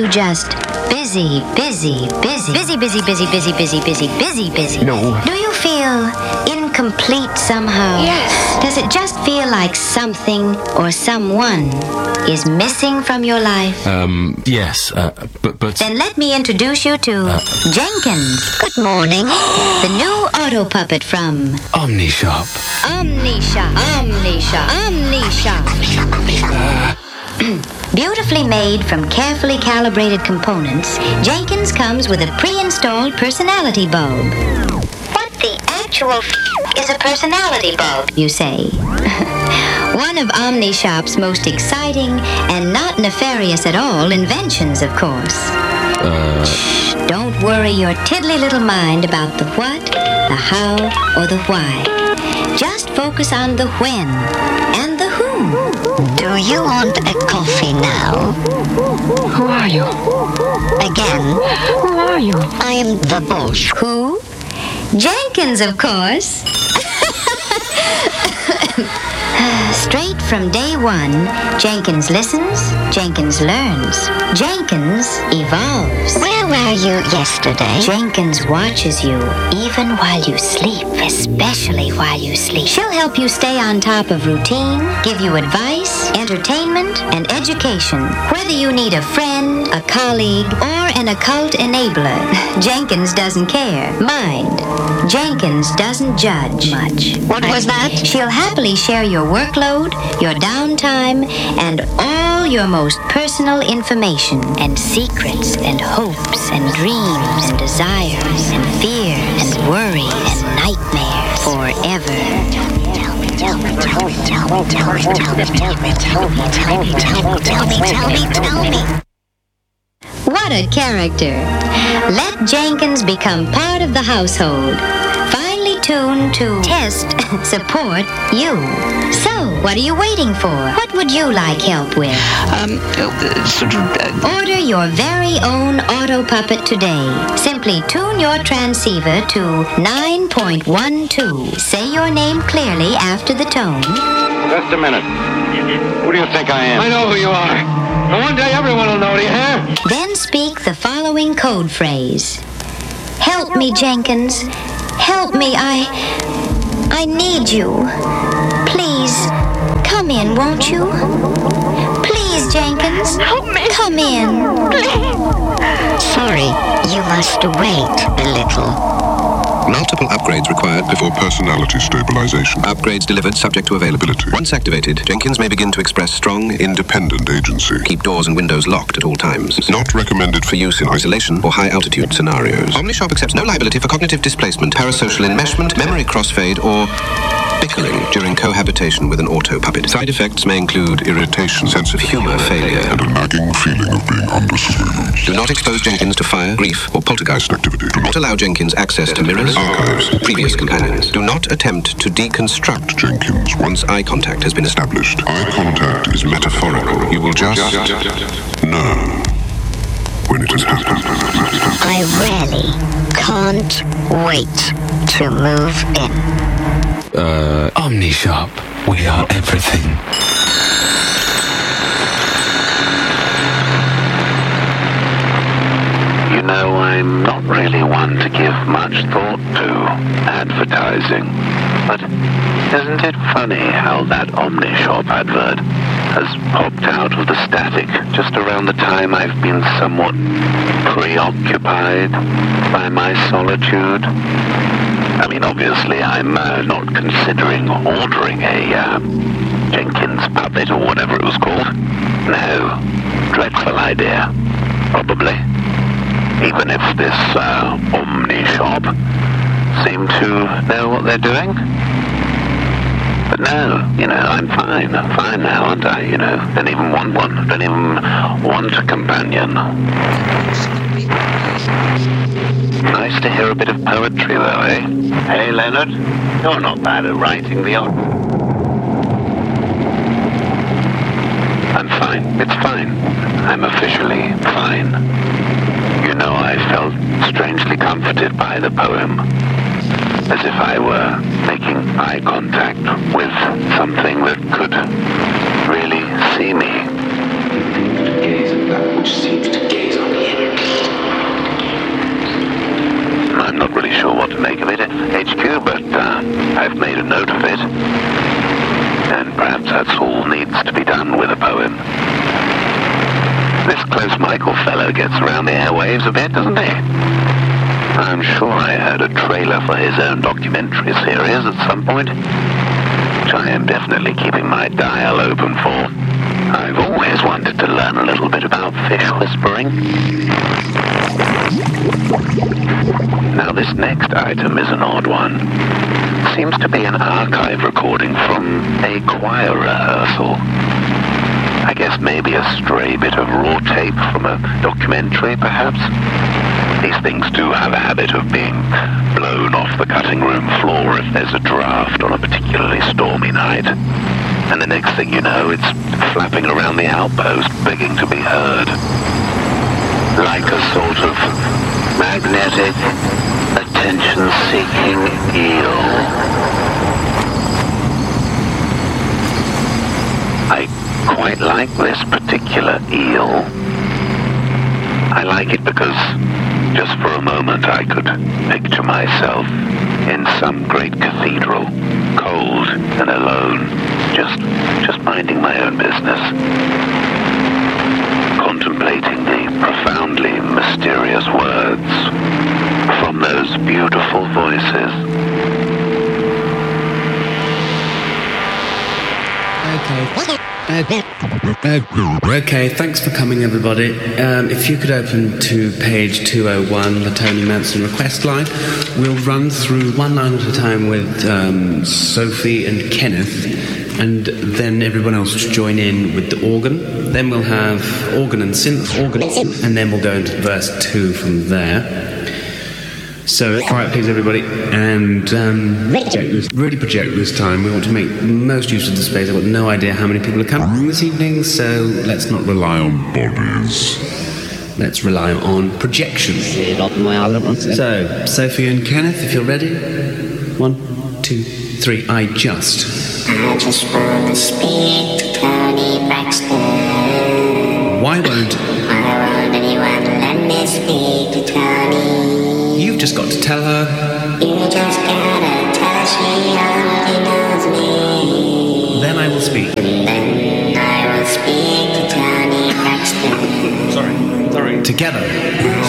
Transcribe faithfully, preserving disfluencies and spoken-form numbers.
you just busy, busy, busy, busy, busy, busy, busy, busy, busy, busy, busy? No. Do you feel incomplete somehow? Yes. Does it just feel like something or someone is missing from your life? Um, yes, uh, but, but... Then let me introduce you to Uh, Jenkins. Good morning. The new auto puppet from Omnishop. Omnishop. Omnishop. Omnishop. Beautifully made from carefully calibrated components, Jenkins comes with a pre-installed personality bulb. What the actual f*** is a personality bulb, you say? One of Omnishop's most exciting and not nefarious at all inventions, of course. Uh... Shh, don't worry your tiddly little mind about the what, the how, or the why. Just focus on the when and the whom. Do you want a coffee now? Who are you? Again? Who are you? I am the boss. Who? Jenkins, of course. Straight from day one, Jenkins listens, Jenkins learns, Jenkins evolves. Where were you yesterday? Jenkins watches you even while you sleep, especially while you sleep. She'll help you stay on top of routine, give you advice, entertainment, and education. Whether you need a friend, a colleague, or an occult enabler, Jenkins doesn't care. Mind, Jenkins doesn't judge much. What was that? She'll happily share your workload, your downtime, and all your most personal information and secrets and hopes and dreams and desires and fears and worries and nightmares forever. Tell me, tell me, tell me, tell me, tell me, tell me, tell me, tell me, tell me, tell me, tell me, tell me, tell me. What a character. Let Jenkins become part of the household. Finely tuned to test, support you. So, what are you waiting for? What would you like help with? Um, uh, sort of... Uh, Order your very own auto puppet today. Simply tune your transceiver to nine point one two. Say your name clearly after the tone. Just a minute. Who do you think I am? I know who you are. And one day everyone will know, do you hear? Then speak the following code phrase. Help me, Jenkins. Help me, I... I need you. Please, come in, won't you? Please, Jenkins. Help me. Come in. Sorry, you must wait a little. Multiple upgrades required before personality stabilization. Upgrades delivered subject to availability. Once activated, Jenkins may begin to express strong, independent agency. Keep doors and windows locked at all times. Not recommended for use in isolation or high-altitude scenarios. Omnishop accepts no liability for cognitive displacement, parasocial enmeshment, memory crossfade, or bickering during cohabitation with an auto puppet. Side effects may include irritation, sense of humor failure, and a nagging feeling of being under surveillance. Do not expose Jenkins to fire, grief, or poltergeist activity. Do not allow Jenkins access to mirrors, archives, previous companions. Do not attempt to deconstruct Jenkins once eye contact has been established. Eye contact is metaphorical. You will just know when it has happened. I really can't wait to move in. Uh, Omnishop. We are everything. You know, I'm not really one to give much thought to advertising. But isn't it funny how that Omnishop advert has popped out of the static just around the time I've been somewhat preoccupied by my solitude? I mean, obviously, I'm uh, not considering ordering a uh, Jenkins puppet or whatever it was called. No, dreadful idea, probably. Even if this uh, Omnishop seem to know what they're doing. But no, you know, I'm fine. I'm fine now, aren't I? You know, don't even want one. Don't even want a companion. Nice to hear a bit of poetry, though, eh? Hey, Leonard, you're not bad at writing the odd... I'm fine. It's fine. I'm officially fine. You know, I felt strangely comforted by the poem. As if I were making eye contact with something that could really see me. Gaze at that which seems to gaze to make of it, H Q, but uh, I've made a note of it. And perhaps that's all needs to be done with a poem. This Close Michael fellow gets around the airwaves a bit, doesn't he? I'm sure I heard a trailer for his own documentary series at some point, which I am definitely keeping my dial open for. I've always wanted to learn a little bit about fish whispering. Now this next item is an odd one. Seems to be an archive recording from a choir rehearsal. I guess maybe a stray bit of raw tape from a documentary, perhaps? These things do have a habit of being blown off the cutting room floor if there's a draft on a particularly stormy night. And the next thing you know, it's flapping around the outpost, begging to be heard. Like a sort of magnetic, attention-seeking eel. I quite like this particular eel. I like it because just for a moment I could picture myself in some great cathedral, cold and alone, just just minding my own business, contemplating the profoundly mysterious words from those beautiful voices. Okay. Okay, thanks for coming, everybody. Um, if you could open to page two oh one, the Tony Manson request line, we'll run through one line at a time with um, Sophie and Kenneth, and then everyone else to join in with the organ. Then we'll have organ and synth, organ, and then we'll go into verse two from there. So, quiet please everybody, and um, really project this time. We want to make the most use of the space. I've got no idea how many people are coming this evening, so let's not rely on bodies. Let's rely on projection. So, Sophie and Kenneth, if you're ready. One, two, three, I just... I just want to speak to Tony Braxton. Why won't... Why won't anyone let me speak to Tony? You've just got to tell her. You just gotta tell her she already knows me. Then I will speak. Then I will speak to Tony Braxton. Sorry, sorry. Together.